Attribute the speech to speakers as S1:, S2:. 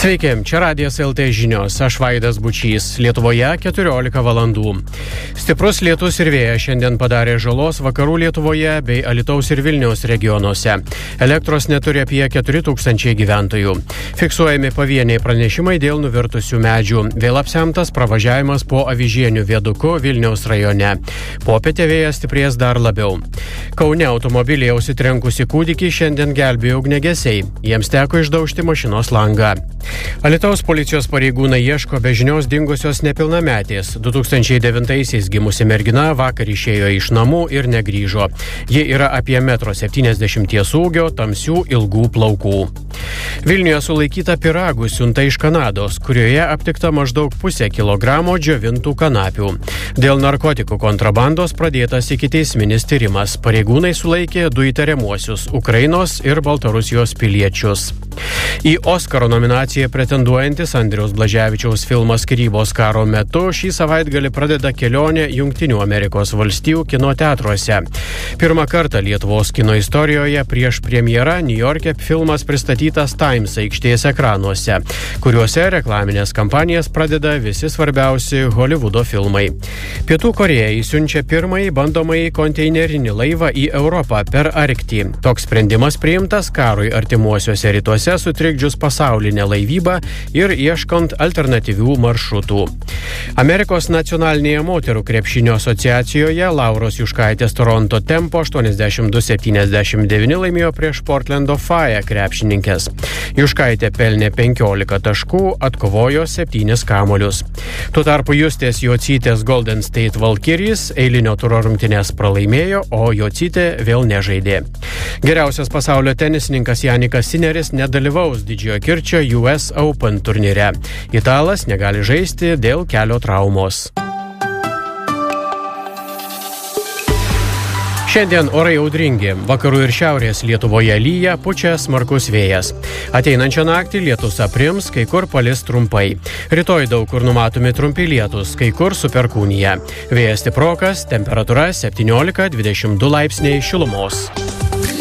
S1: Sveiki, čia Radijas LT žinios, aš Vaidas Bučys, Lietuvoje 14 valandų. Stiprus lietus ir vėjas šiandien padarė žalos vakarų Lietuvoje bei Alytaus ir Vilniaus regionuose. Elektros neturi apie 4000 gyventojų. Fiksuojami pavieniai pranešimai dėl nuvirtusių medžių. Vėl apsemtas pravažiavimas po Avižienių viaduku Vilniaus rajone. Popietę vėjas stiprės dar labiau. Kaune automobilyje užsitrenkusi kūdikį šiandien gelbėjo ugniagesiai. Jiems teko išdaužti mašinos langą. Alytaus policijos pareigūnai ieško be žinios dingusios nepilnametės. 2009-aisiais gimusi mergina vakar išėjo iš namų ir negrįžo. Ji yra apie 1,70 m ūgio, tamsių ilgų plaukų. Vilniuje sulaikyta pyragų siunta iš Kanados, kurioje aptikta maždaug 0,5 kilogramo džiovintų kanapių. Dėl narkotikų kontrabandos pradėtas ikiteisminis tyrimas. Pareigūnai sulaikė 2 įtariamuosius – Ukrainos ir Baltarusijos piliečius. Į Oskaro nominaciją pretenduojantis Andriaus Blaževičiaus filmas Skyrybos karo metu šį savaitgalį pradeda kelionę Jungtinių Amerikos valstijų kino teatruose. Pirmą kartą Lietuvos kino istorijoje prieš premjerą Niujorke filmas pristatytas Times aikštės ekranuose, kuriuose reklaminės kampanijas pradeda visi svarbiausi Holivudo filmai. Pietų Korėja įsiunčia pirmąjį bandomąjį konteinerinį laivą į Europą per Arktį. Toks sprendimas priimtas karui artimuosiuose rytuose sutrikdžius pasaulinę laivybą ir ieškant alternatyvių maršrutų. Amerikos nacionalinėje moterų krepšinio asociacijoje Lauros Juškaitės Toronto Tempo 82-79 laimėjo prieš Portlando Fire krepšininkės. Juškaitė pelnė 15 taškų, atkovojo 7 kamuolius. Tuo tarpu Justės Jocytės Golden State Valkyries eilinio turo rungtynes pralaimėjo, o Jocytė vėl nežaidė. Geriausias pasaulio tenisininkas Janikas Sineris nedalyvaus Didžiojo Kirčio US Open turnyre. Italas negali žaisti dėl kelio traumos. Šiandien orai audringi. Vakarų ir šiaurės Lietuvoje lyja, pučia smarkus vėjas. Ateinančią naktį lietus aprims, kai kur palis trumpai. Rytoj daug kur numatomi trumpi lietus, kai kur su perkūnija. Vėjas stiprokas, temperatūra 17-22 laipsniai šilumos.